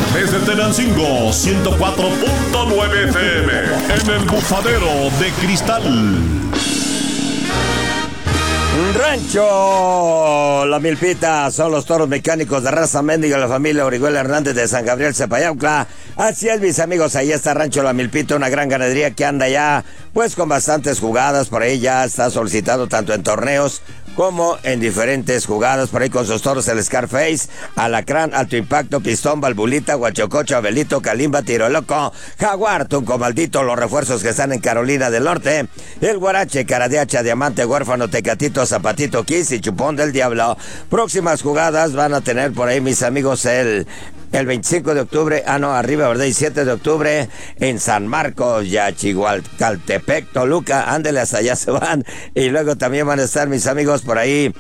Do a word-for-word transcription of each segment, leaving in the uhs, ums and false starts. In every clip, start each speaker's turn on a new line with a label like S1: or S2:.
S1: Desde Tenancingo, ciento cuatro punto nueve F M. En el bufadero de cristal.
S2: Rancho La Milpita son los toros mecánicos de raza mendiga, la familia Orihuela Hernández de San Gabriel Cepayaucla. Así es, mis amigos, ahí está Rancho La Milpita, una gran ganadería que anda ya pues con bastantes jugadas. Por ahí ya está solicitado tanto en torneos como en diferentes jugadas. Por ahí con sus toros el Scarface, Alacrán, Alto Impacto, Pistón, Valvulita, Huachococho, Abelito, Calimba, Tiro Loco, Jaguar, Tunco Maldito, los refuerzos que están en Carolina del Norte, el Guarache, Cara de Hacha, Diamante, Huérfano, Tecatito, Zapatito, Kiss y Chupón del Diablo. Próximas jugadas van a tener por ahí, mis amigos, el... El veinticinco de octubre, ah no, arriba, ¿verdad? Y siete de octubre en San Marcos, Yaxigualcaltepec, Toluca, ándele, hasta allá se van. Y luego también van a estar mis amigos por ahí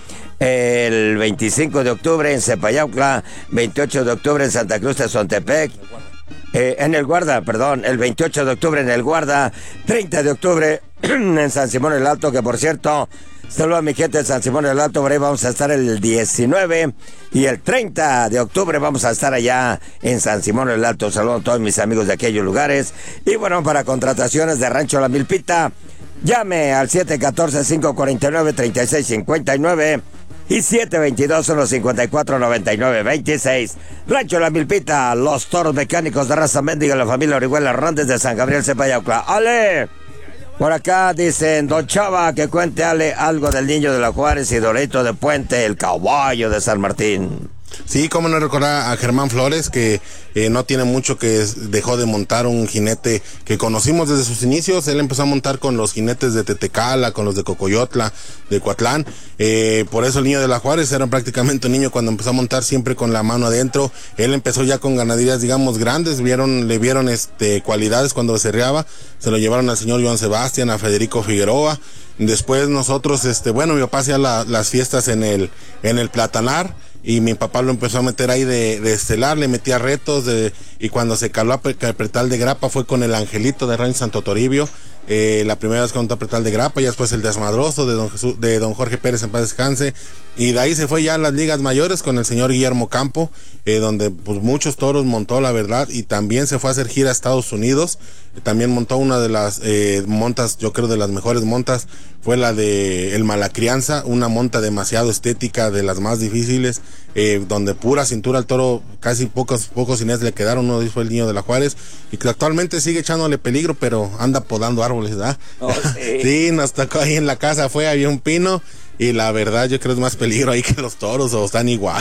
S2: el veinticinco de octubre en Cepayaucla, veintiocho de octubre en Santa Cruz de Xontepec. Eh, en el Guarda, perdón, el veintiocho de octubre en el Guarda, treinta de octubre en San Simón el Alto, que por cierto, saludos a mi gente de San Simón el Alto, por ahí vamos a estar el diecinueve y el treinta de octubre vamos a estar allá en San Simón el Alto. Saludos a todos mis amigos de aquellos lugares. Y bueno, para contrataciones de Rancho La Milpita, llame al siete uno cuatro, cinco cuatro nueve, tres seis cinco nueve y siete dos dos, uno cinco cuatro, nueve nueve dos seis. Rancho La Milpita, los toros mecánicos de raza mendiga, la familia Orihuela Hernández de San Gabriel Cepayaucla. ¡Ale! Por acá dicen, don Chava, que cuente Ale algo del Niño de la Juárez y Dorito de Puente, el caballo de San Martín.
S3: Sí, cómo no recordar a Germán Flores, que eh, no tiene mucho que dejó de montar un jinete que conocimos desde sus inicios. Él empezó a montar con los jinetes de Tetecala, con los de Cocoyotla, de Coatlán. Eh, por eso el Niño de la Juárez era prácticamente un niño cuando empezó a montar siempre con la mano adentro. Él empezó ya con ganaderías, digamos, grandes, vieron, le vieron este cualidades cuando becerreaba. Se lo llevaron al señor Joan Sebastián, a Federico Figueroa. Después nosotros, este, bueno, mi papá hacía la, las fiestas en el, en el Platanar. Y mi papá lo empezó a meter ahí de, de estelar, le metía retos, de, y cuando se caló a Pretal de Grapa fue con el Angelito de Rancho Santo Toribio, eh, la primera vez con Pretal de Grapa, y después el Desmadroso de don, Jesús, de don Jorge Pérez en paz descanse, y de ahí se fue ya a las ligas mayores con el señor Guillermo Campo, eh, donde pues muchos toros montó, la verdad, y también se fue a hacer gira a Estados Unidos. También montó una de las eh, montas, yo creo de las mejores montas, fue la de El Malacrianza, una monta demasiado estética, de las más difíciles, eh, donde pura cintura al toro, casi pocos pocos cines le quedaron. Uno fue el Niño de la Juárez, y que actualmente sigue echándole peligro, pero anda podando árboles, ¿verdad? Oh, sí. Sí, nos tocó ahí en la casa, fue, había un pino, y la verdad yo creo es más peligro ahí que los toros, o están igual.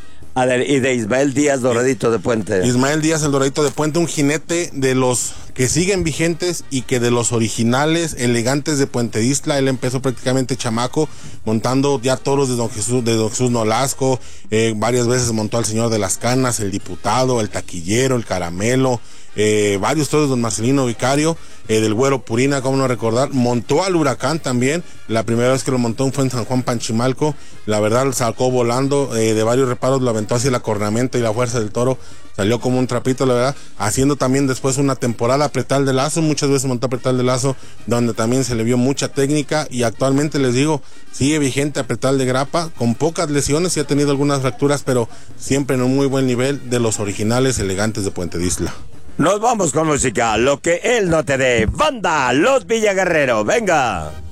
S2: A ver, y de Ismael Díaz, Doradito de Puente.
S3: Ismael Díaz, el Doradito de Puente, un jinete de los que siguen vigentes y que de los originales, elegantes de Puente Isla. Él empezó prácticamente chamaco, montando ya toros de don Jesús, de don Jesús Nolasco, eh, varias veces montó al Señor de las Canas, el Diputado, el Taquillero, el Caramelo, eh, varios toros de don Marcelino Vicario, eh, del Güero Purina, cómo no recordar. Montó al Huracán también, la primera vez que lo montó fue en San Juan Panchimalco, la verdad lo sacó volando, eh, de varios reparos lo aventó hacia la cornamenta y la fuerza del toro, salió como un trapito, la verdad, haciendo también después una temporada a Pretal de Lazo, muchas veces montó a Pretal de Lazo, donde también se le vio mucha técnica, y actualmente les digo, sigue vigente a Pretal de Grapa, con pocas lesiones, y ha tenido algunas fracturas, pero siempre en un muy buen nivel, de los originales elegantes de Puente Isla.
S2: Nos vamos con música, lo que él no te dé. Banda Los Villaguerrero, venga.